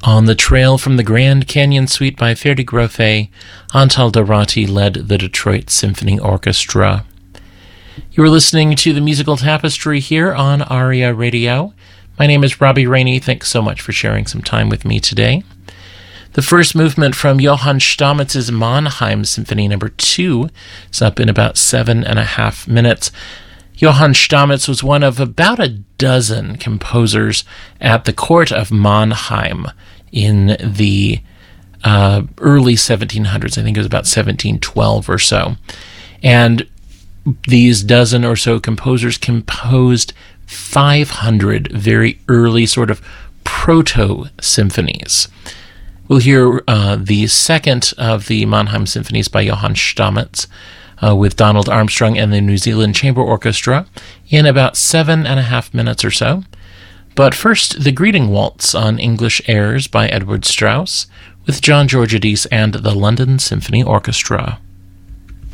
On the Trail from the Grand Canyon Suite by Ferdi Grofé, Antal Dorati led the Detroit Symphony Orchestra. You are listening to the Musical Tapestry here on ARIA Radio. My name is Robbie Rainey. Thanks so much for sharing some time with me today. The first movement from Johann Stammetz's Mannheim Symphony No. 2 is up in about 7.5 minutes. Johann Stammetz was one of about a dozen composers at the court of Mannheim in the early 1700s. I think it was about 1712 or so. And these dozen or so composers composed 500 very early sort of proto-symphonies. We'll hear the second of the Mannheim symphonies by Johann Stammetz with Donald Armstrong and the New Zealand Chamber Orchestra in about 7.5 minutes or so. But first, the Greeting Waltz on English airs by Edward Strauss with John Georgiadis and the London Symphony Orchestra.